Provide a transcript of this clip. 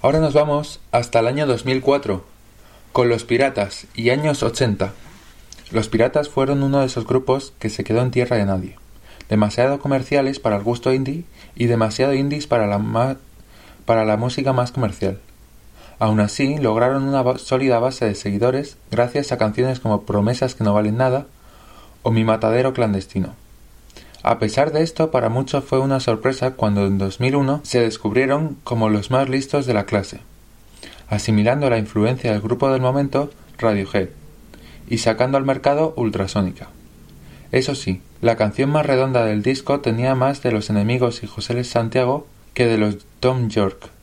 Ahora nos vamos hasta el año 2004, con Los Piratas y años 80. Los Piratas fueron uno de esos grupos que se quedó en tierra de nadie, demasiado comerciales para el gusto indie y demasiado indies para la música más comercial. Aún así, lograron una sólida base de seguidores gracias a canciones como Promesas que no valen nada o Mi matadero clandestino. A pesar de esto, para muchos fue una sorpresa cuando en 2001 se descubrieron como los más listos de la clase, asimilando la influencia del grupo del momento, Radiohead, y sacando al mercado Ultrasónica. Eso sí, la canción más redonda del disco tenía más de Los Enemigos y José Luis Santiago que de los Thom Yorke.